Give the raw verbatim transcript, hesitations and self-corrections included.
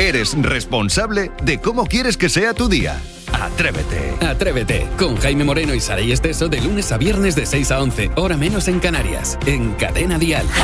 Eres responsable de cómo quieres que sea tu día. Atrévete. Atrévete, con Jaime Moreno y Saray Esteso de lunes a viernes de seis a once, hora menos en Canarias, en Cadena Dial.